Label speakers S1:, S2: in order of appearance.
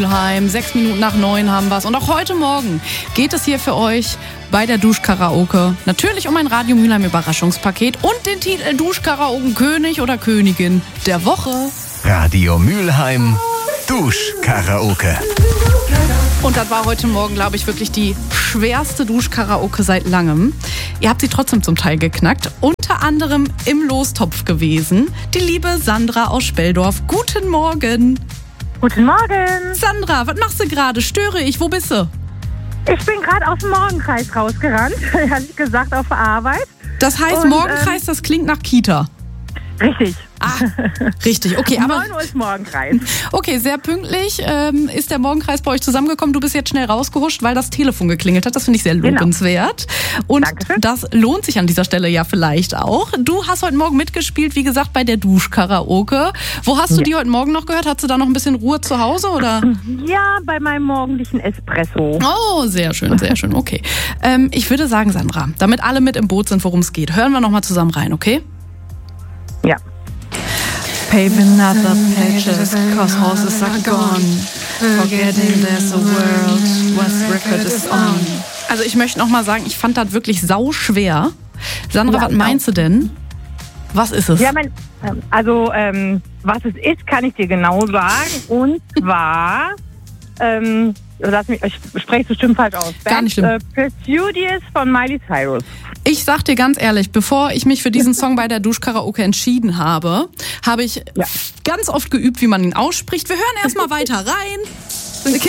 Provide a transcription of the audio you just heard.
S1: Heim. 6 Minuten nach 9 haben wir es. Und auch heute Morgen geht es hier für euch bei der Duschkaraoke natürlich um ein Radio Mülheim Überraschungspaket und den Titel Duschkaraoken König oder Königin der Woche.
S2: Radio Mülheim Duschkaraoke.
S1: Und das war heute Morgen, glaube ich, wirklich die schwerste Duschkaraoke seit langem. Ihr habt sie trotzdem zum Teil geknackt. Unter anderem im Lostopf gewesen. Die liebe Sandra aus Speldorf. Guten Morgen.
S3: Guten Morgen.
S1: Sandra, was machst du gerade? Störe ich? Wo bist du?
S3: Ich bin gerade aus dem Morgenkreis rausgerannt, ehrlich gesagt, auf der Arbeit.
S1: Das heißt,
S3: Und,
S1: Morgenkreis, das klingt nach Kita.
S3: Richtig.
S1: Ah, richtig. Okay, aber
S3: 9 Uhr ist Morgenkreis.
S1: okay, sehr pünktlich ist der Morgenkreis bei euch zusammengekommen. Du bist jetzt schnell rausgehuscht, weil das Telefon geklingelt hat. Das finde ich sehr lobenswert. Und
S3: Dankeschön.
S1: das lohnt sich an dieser Stelle ja vielleicht auch. Du hast heute Morgen mitgespielt, wie gesagt, bei der Duschkaraoke. Wo hast du die heute Morgen noch gehört? Hattest du da noch ein bisschen Ruhe zu Hause, oder?
S3: Ja, bei meinem morgendlichen Espresso.
S1: Oh, sehr schön, sehr schön. Okay. Ich würde sagen, Sandra, damit alle mit im Boot sind, worum es geht, hören wir noch mal zusammen rein, okay?
S3: Ja.
S1: Paving other pages, cause horses are gone. Forgetting there's a world, what's record is on. Also ich möchte noch mal sagen, ich fand das wirklich sauschwer. Sandra,
S3: Ja,
S1: was meinst du denn? Was ist es?
S3: Ja, was es ist, kann ich dir genau sagen. Und zwar, ich spreche es bestimmt falsch aus.
S1: Gar nicht schlimm.
S3: Persuadious von Miley Cyrus.
S1: Ich sag dir ganz ehrlich, bevor ich mich für diesen Song bei der Duschkaraoke entschieden habe, habe ich ganz oft geübt, wie man ihn ausspricht. Wir hören erstmal weiter rein.